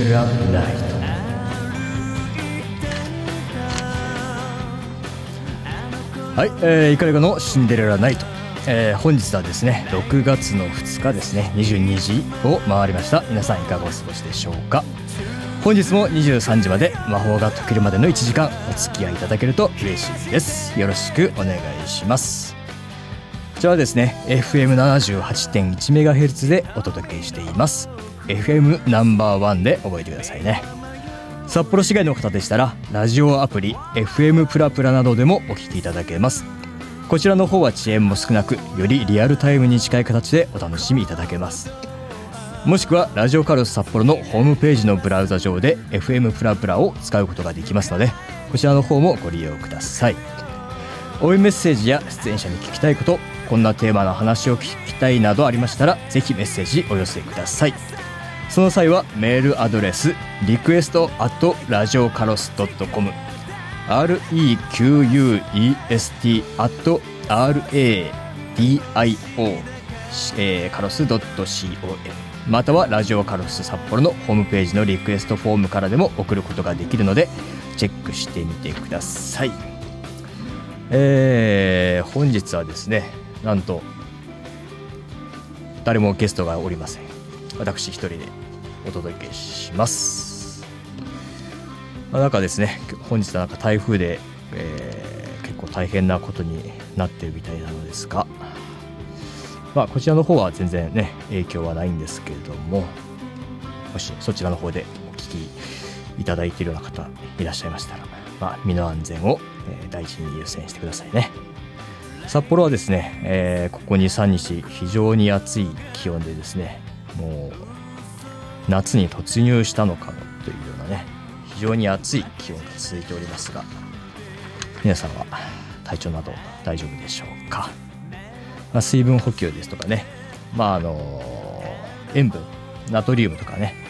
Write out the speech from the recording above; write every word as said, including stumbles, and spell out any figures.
レラナイト。はい、えー、イカレガのシンデレラナイト、えー、本日はですねろくがつのふつかですね、にじゅうにじを回りました。皆さんいかがお過ごしでしょうか。本日もにじゅうさんじまで魔法が解けるまでのいちじかんお付き合いいただけると嬉しいです。よろしくお願いします。こちらはですね エフエムななじゅうはちてんいちメガヘルツ でお届けしています。 エフエム ナンバーワンで覚えてくださいね。札幌市外の方でしたらラジオアプリ エフエム プラプラなどでもお聞きいただけます。こちらの方は遅延も少なく、よりリアルタイムに近い形でお楽しみいただけます。もしくはラジオカルス札幌のホームページのブラウザ上で エフエム プラプラを使うことができますので、こちらの方もご利用ください。応援メッセージや出演者に聞きたいこと、こんなテーマの話を聞きたいなどありましたら、ぜひメッセージお寄せください。その際はメールアドレスリクエストアットラジオカロスドットコム アールイーキューユーイーエスティー アット アールエーディーアイオー カロス ドット コム またはラジオカロス札幌のホームページのリクエストフォームからでも送ることができるので、チェックしてみてください。えー、本日はですね、なんと誰もゲストがおりません。私一人でお届けします。まあ、なんかですね、本日はなんか台風で、えー、結構大変なことになっているみたいなのですが、まあこちらの方は全然ね影響はないんですけれども、もしそちらの方でお聞きいただいているような方いらっしゃいましたら、まあ身の安全を、えー、第一に優先してくださいね。札幌はですね、えー、ここ にさんにち非常に暑い気温でですね、もう夏に突入したのかというようなね、非常に暑い気温が続いておりますが、皆さんは体調など大丈夫でしょうか。まあ、水分補給ですとかね、まああの塩分ナトリウムとかね、